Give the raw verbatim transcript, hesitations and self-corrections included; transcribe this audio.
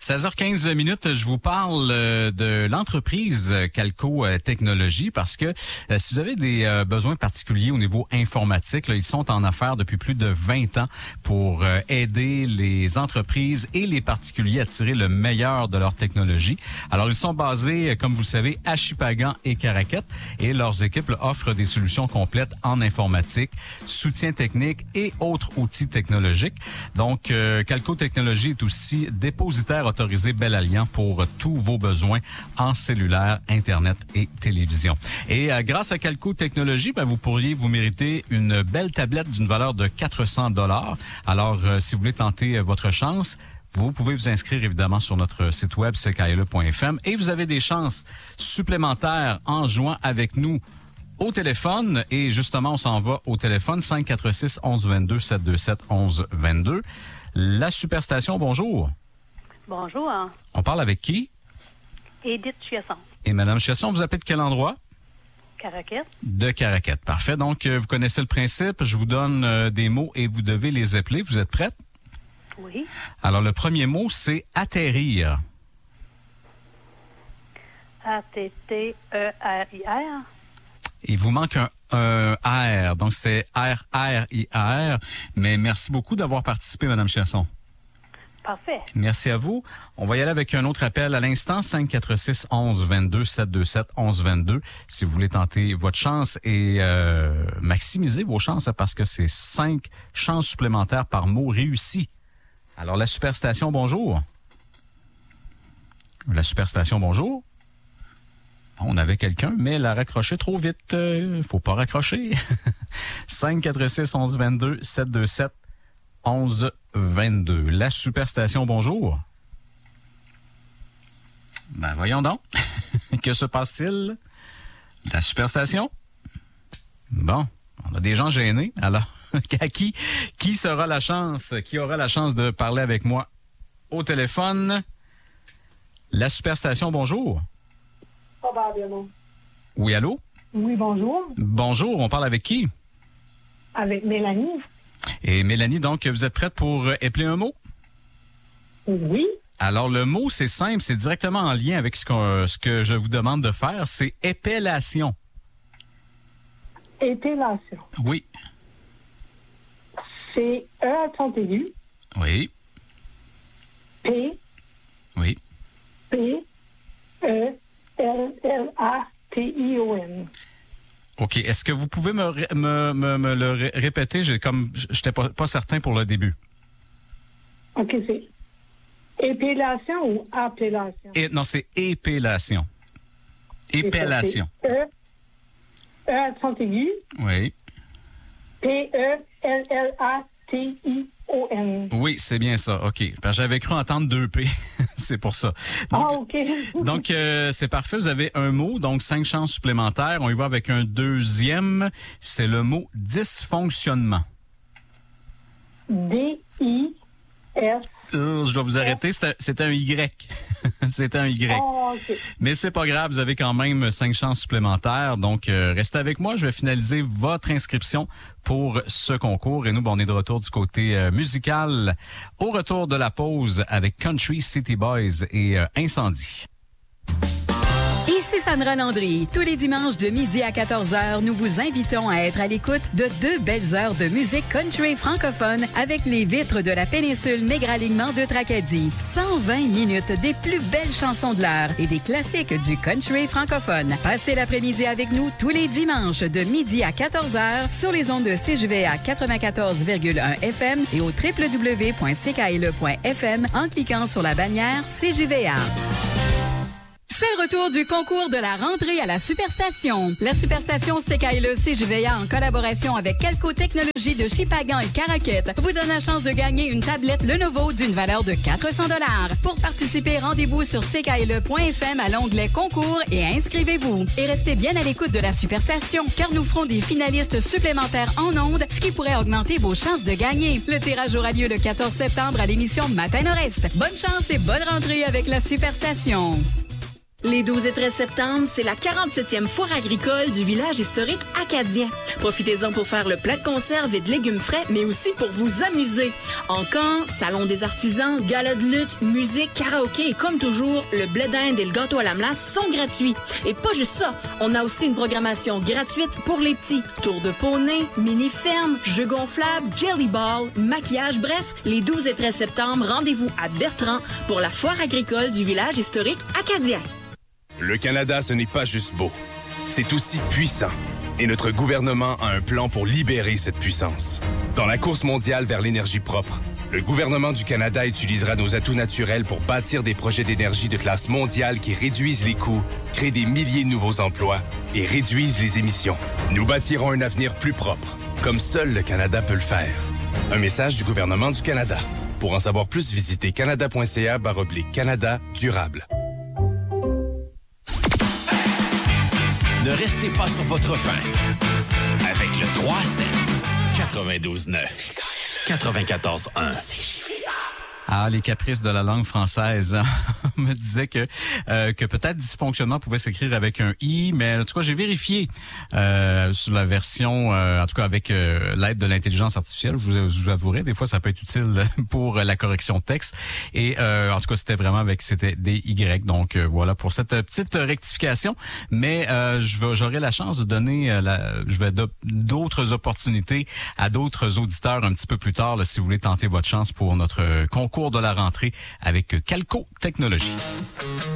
seize heures quinze minutes, je vous parle de l'entreprise Calco Technologies parce que si vous avez des besoins particuliers au niveau informatique, là, ils sont en affaires depuis plus de vingt ans pour aider les entreprises et les particuliers à tirer le meilleur de leur technologie. Alors, ils sont basés, comme vous le savez, à Shippagan et Caraquette et leurs équipes là, offrent des solutions complètes en informatique, soutien technique et autres outils technologiques. Donc, euh, Calco Technologies est aussi dépositaire autorisé Bell Alliant pour tous vos besoins en cellulaire, Internet et télévision. Et euh, grâce à Calco Technologies, ben, vous pourriez vous mériter une belle tablette d'une valeur de quatre cents dollars. Alors, euh, si vous voulez tenter euh, votre chance, vous pouvez vous inscrire évidemment sur notre site web c k l e point f m et vous avez des chances supplémentaires en jouant avec nous au téléphone. Et justement, on s'en va au téléphone cinq quatre six, onze vingt-deux, sept deux sept, onze vingt-deux. La Superstation, bonjour. Bonjour. Hein. On parle avec qui? Edith Chiasson. Et Madame Chiasson, vous appelez de quel endroit? Caraquette. De Caraquette. Parfait. Donc, euh, vous connaissez le principe. Je vous donne euh, des mots et vous devez les épeler. Vous êtes prête? Oui. Alors, le premier mot, c'est atterrir. A T T E R I R. Il vous manque un, un R. Donc, c'était R R I R. Mais merci beaucoup d'avoir participé, Madame Chiasson. Parfait. Merci à vous. On va y aller avec un autre appel à l'instant, cinq quatre six, onze vingt-deux, sept deux sept, onze vingt-deux. Si vous voulez tenter votre chance et euh, maximiser vos chances, parce que c'est cinq chances supplémentaires par mot réussi. Alors, la Superstation, bonjour. La Superstation, bonjour. On avait quelqu'un, mais elle a raccroché trop vite. Euh, faut pas raccrocher. cinq quatre six, onze vingt-deux, sept deux sept, onze vingt-deux. La Superstation, bonjour. Ben, voyons donc. Que se passe-t-il? La Superstation? Bon, on a des gens gênés. Alors, à qui, qui sera la chance, qui aura la chance de parler avec moi au téléphone? La Superstation, bonjour. Probablement. Oui, allô? Oui, bonjour. Bonjour, on parle avec qui? Avec Mélanie. Et Mélanie, donc, vous êtes prête pour épeler un mot? Oui. Alors, le mot, c'est simple, c'est directement en lien avec ce, qu'on, ce que je vous demande de faire, c'est épellation. Épellation. Oui. C'est E accent aigu. Oui. P. Oui. P. E. L. L. A. T. I. O. N. OK. Est-ce que vous pouvez me, ré- me, me, me le ré- répéter? J'ai comme, j'étais pas, pas certain pour le début. OK, c'est épellation ou appellation? Et, non, c'est épellation. Épellation. C'est ça, c'est E. E accent aigu. Oui. P. E. L. L. A. T. I. O. N. Oui, c'est bien ça. OK. Parce que j'avais cru entendre deux P. C'est pour ça. Donc, ah, OK. donc euh, c'est parfait. Vous avez un mot, donc cinq chances supplémentaires. On y va avec un deuxième. C'est le mot dysfonctionnement. D. I. S. Euh, je dois vous arrêter. C'était, c'était un Y. C'était un Y. Oh, OK. Mais c'est pas grave. Vous avez quand même cinq chances supplémentaires. Donc, euh, restez avec moi. Je vais finaliser votre inscription pour ce concours. Et nous, bon, on est de retour du côté euh, musical. Au retour de la pause avec Country City Boys et euh, Incendie. Ici Sandra Landry. Tous les dimanches de midi à quatorze heures, nous vous invitons à être à l'écoute de deux belles heures de musique country francophone avec les vitres de la péninsule Maigre-Alignement de Tracadie. cent vingt minutes des plus belles chansons de l'heure et des classiques du country francophone. Passez l'après-midi avec nous tous les dimanches de midi à quatorze heures sur les ondes de C J V A quatre-vingt-quatorze virgule un F M et au w w w point c k l e point f m en cliquant sur la bannière C J V A. C'est le retour du concours de la rentrée à la Superstation. La Superstation C K L E C J V A, en collaboration avec Calco Technologies de Shippagan et Caraquette, vous donne la chance de gagner une tablette Lenovo d'une valeur de quatre cents dollars. Pour participer, rendez-vous sur c k l e point f m à l'onglet concours et inscrivez-vous. Et restez bien à l'écoute de la Superstation, car nous ferons des finalistes supplémentaires en ondes, ce qui pourrait augmenter vos chances de gagner. Le tirage aura lieu le quatorze septembre à l'émission Matin Nord-Est. Bonne chance et bonne rentrée avec la Superstation. Les douze et treize septembre, c'est la quarante-septième foire agricole du village historique acadien. Profitez-en pour faire le plat de conserve et de légumes frais, mais aussi pour vous amuser. En camp, salon des artisans, gala de lutte, musique, karaoké et comme toujours, le blé d'Inde et le gâteau à la melasse sont gratuits. Et pas juste ça, on a aussi une programmation gratuite pour les petits. Tour de poney, mini-ferme, jeux gonflables, jelly ball, maquillage, bref, les douze et treize septembre, rendez-vous à Bertrand pour la foire agricole du village historique acadien. Le Canada, ce n'est pas juste beau. C'est aussi puissant. Et notre gouvernement a un plan pour libérer cette puissance. Dans la course mondiale vers l'énergie propre, le gouvernement du Canada utilisera nos atouts naturels pour bâtir des projets d'énergie de classe mondiale qui réduisent les coûts, créent des milliers de nouveaux emplois et réduisent les émissions. Nous bâtirons un avenir plus propre, comme seul le Canada peut le faire. Un message du gouvernement du Canada. Pour en savoir plus, visitez canada.ca baroblique Canada durable. Ne restez pas sur votre faim. Avec le trois sept, quatre-vingt-douze neuf, quatre-vingt-quatorze un. Ah, les caprices de la langue française. On me disait que euh, que peut-être dysfonctionnement pouvait s'écrire avec un i, mais en tout cas j'ai vérifié euh, sur la version, euh, en tout cas avec euh, l'aide de l'intelligence artificielle. Je vous, je vous avouerai, des fois ça peut être utile pour la correction de texte. Et euh, en tout cas c'était vraiment avec c'était des y. Donc euh, voilà pour cette petite rectification. Mais euh, je vais j'aurai la chance de donner euh, la, je vais do, d'autres opportunités à d'autres auditeurs un petit peu plus tard là, si vous voulez tenter votre chance pour notre concours de la rentrée avec Calco Technologies.